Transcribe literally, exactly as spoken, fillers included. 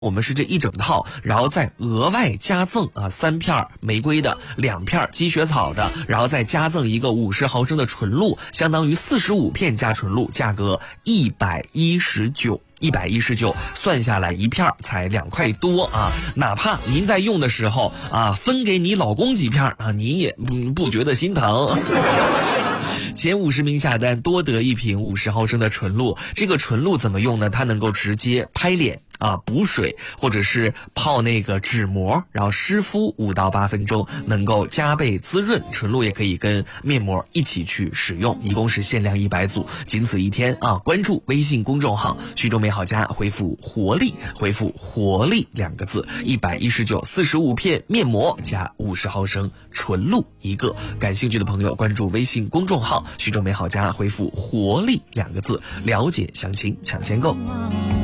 我们是这一整套，然后再额外加赠啊三片玫瑰的，两片积雪草的，然后再加赠一个五十毫升的纯露，相当于四十五片加纯露，价格一百一十九。一百一十九，算下来一片才两块多啊！哪怕您在用的时候啊，分给你老公几片啊，您也不不觉得心疼。前五十名下单多得一瓶五十毫升的纯露。这个纯露怎么用呢？它能够直接拍脸啊，补水，或者是泡那个纸膜，然后湿敷五到八分钟，能够加倍滋润。纯露也可以跟面膜一起去使用，一共是限量一百组，仅此一天啊！关注微信公众号“徐州美好家”，回复“活力”，回复“活力”两个字，一百一十九，四十五片面膜加五十毫升纯露一个。感兴趣的朋友关注微信公众号“徐州美好家”，回复“活力”两个字，了解详情，抢先购。